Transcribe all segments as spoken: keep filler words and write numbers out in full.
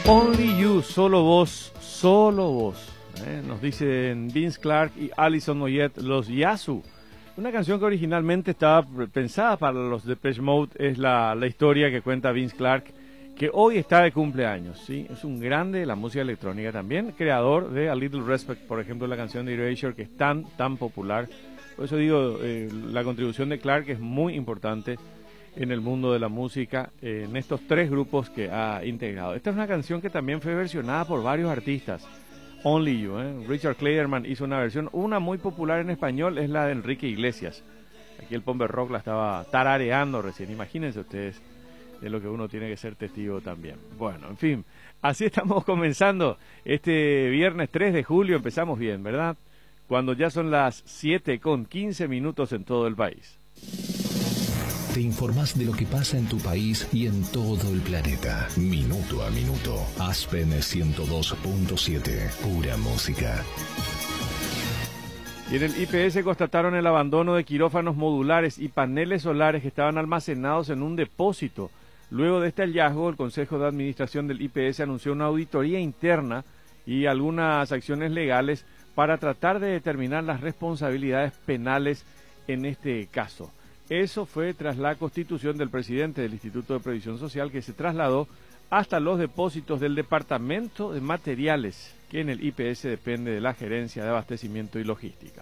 Only You, solo vos, solo vos. ¿eh? Nos dicen Vince Clarke y Alison Moyet, los Yazoo. Una canción que originalmente estaba pensada para los Depeche Mode. Es la, la historia que cuenta Vince Clarke, que hoy está de cumpleaños. ¿sí? Es un grande de la música electrónica también, creador de A Little Respect, por ejemplo, la canción de Erasure, que es tan, tan popular. Por eso digo, eh, la contribución de Clarke es muy importante en el mundo de la música, eh, en estos tres grupos que ha integrado. Esta es una canción que también fue versionada por varios artistas. Only You, ¿eh? Richard Clayderman hizo una versión, una muy popular en español es la de Enrique Iglesias. Aquí el Pombe Rock la estaba tarareando recién, imagínense ustedes de lo que uno tiene que ser testigo también. Bueno, en fin, así estamos comenzando este viernes tres de julio, empezamos bien, ¿verdad? Cuando ya son las siete con quince minutos en todo el país. Te informás de lo que pasa en tu país y en todo el planeta. Minuto a minuto. Aspen ciento dos punto siete. Pura música. Y en el I P S constataron el abandono de quirófanos modulares y paneles solares que estaban almacenados en un depósito. Luego de este hallazgo, el Consejo de Administración del I P S anunció una auditoría interna y algunas acciones legales para tratar de determinar las responsabilidades penales en este caso. Eso fue tras la constitución del presidente del Instituto de Previsión Social, que se trasladó hasta los depósitos del Departamento de Materiales, que en el I P S depende de la Gerencia de Abastecimiento y Logística.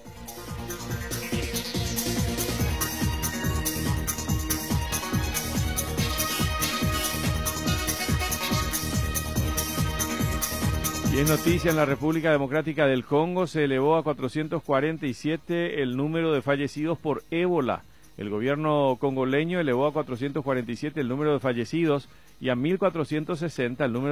Y es noticia, en la República Democrática del Congo se elevó a cuatrocientos cuarenta y siete el número de fallecidos por ébola. El gobierno congoleño elevó a cuatrocientos cuarenta y siete el número de fallecidos y a mil cuatrocientos sesenta el número